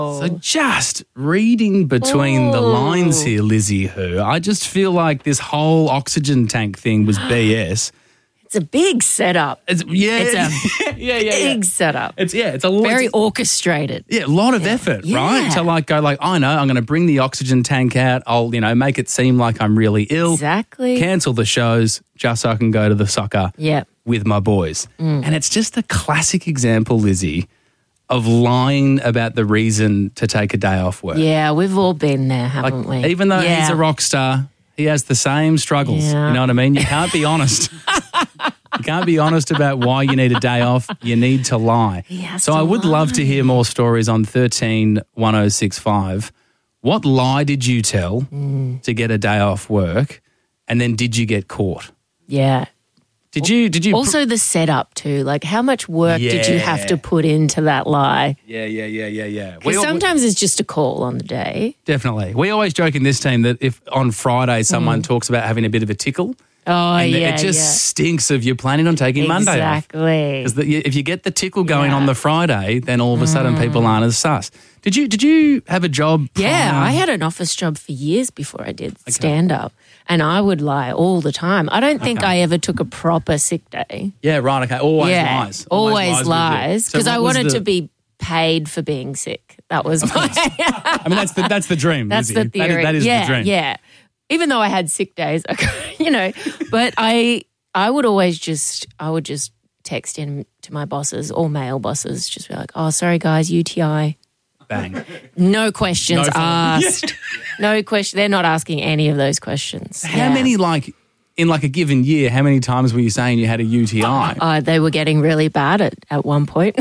So just reading between the lines here, Lizzie Who, I just feel like this whole oxygen tank thing was BS. It's a big setup. It's a big setup. It's a lot. Very orchestrated. Yeah, a lot of effort, right? To go I know, I'm going to bring the oxygen tank out. I'll, make it seem like I'm really ill. Exactly. Cancel the shows just so I can go to the soccer with my boys. And it's just a classic example, Lizzie, of lying about the reason to take a day off work. Yeah, we've all been there, haven't we? Even though he's a rock star, he has the same struggles. Yeah. You know what I mean? You can't be honest. You can't be honest about why you need a day off. You need to lie. So I would love to hear more stories on 131065. What lie did you tell to get a day off work, and then did you get caught? Yeah. Did you also the setup too? Like, how much work did you have to put into that lie? Yeah. Because sometimes it's just a call on the day. Definitely. We always joke in this team that if on Friday someone talks about having a bit of a tickle, it just stinks of you planning on taking Monday off. Exactly. Because if you get the tickle going on the Friday, then all of a sudden people aren't as sus. Did you have a job? Yeah, I had an office job for years before I did stand-up, and I would lie all the time. I don't think I ever took a proper sick day. Yeah, right, okay. Always lies. Because I wanted to be paid for being sick. That was my... I mean, that's the dream. That's the theory. That is the dream. Yeah. Even though I had sick days, but I would always just text in to my bosses or male bosses, just be like, oh, sorry guys, UTI. Bang. No questions asked. No question. They're not asking any of those questions. How many, in a given year, how many times were you saying you had a UTI? They were getting really bad at one point.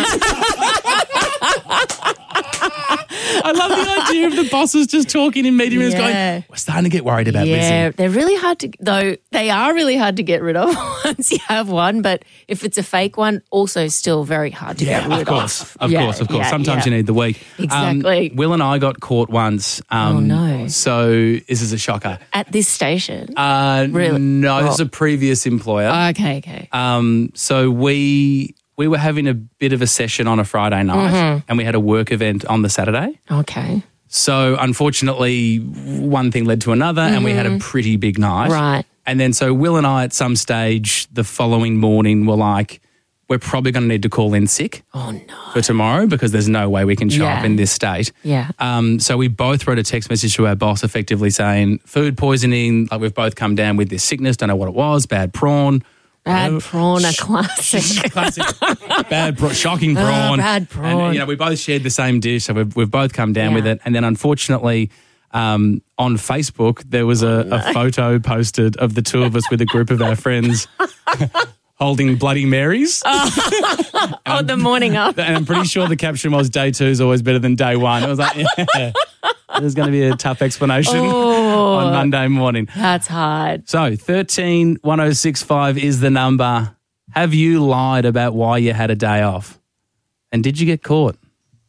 I love the idea of the bosses just talking in meeting rooms going, we're starting to get worried about Lizzie. Yeah, they're really hard to, though they are really hard to get rid of once you have one, but if it's a fake one, also still very hard to get rid of. Of course. Sometimes you need the week. Exactly. Will and I got caught once. Oh, no. So this is a shocker. At this station? Really? No, this is a previous employer. Okay. So we were having a bit of a session on a Friday night and we had a work event on the Saturday. Okay. So unfortunately, one thing led to another and we had a pretty big night. Right. And then so Will and I at some stage the following morning were like, we're probably going to need to call in sick for tomorrow because there's no way we can show up in this state. Yeah. So we both wrote a text message to our boss effectively saying food poisoning, we've both come down with this sickness, don't know what it was, bad prawn. Bad prawn, a classic. Shocking prawn. Bad prawn. And, we both shared the same dish, so we've both come down with it. And then unfortunately, on Facebook, there was a photo posted of the two of us with a group of our friends holding Bloody Marys. The morning after. And I'm pretty sure the caption was, day 2 is always better than day 1. It was like, there's going to be a tough explanation on Monday morning. That's hard. So 131065 is the number. Have you lied about why you had a day off? And did you get caught?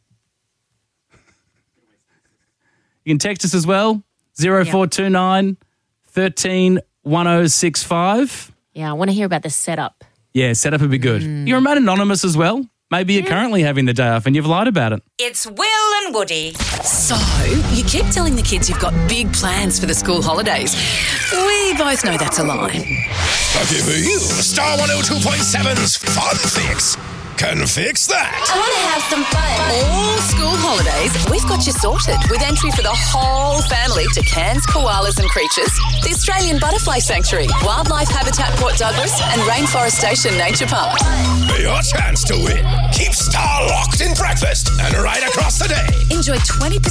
You can text us as well, 0429 131065. Yeah, I want to hear about the setup. Yeah, setup would be good. You're anonymous as well. Maybe you're currently having the day off and you've lied about it. It's Will and Woody. So, you keep telling the kids you've got big plans for the school holidays. We both know that's a lie. Lucky for you, Star 102.7's Fun Fix can fix that. I want to have some fun. All school holidays, we've got you sorted with entry for the whole family to Cairns Koalas and Creatures, the Australian Butterfly Sanctuary, Wildlife Habitat Port Douglas and Rainforest Station Nature Park. Your chance to win. Keep Star locked in breakfast and right across the day. Enjoy 20%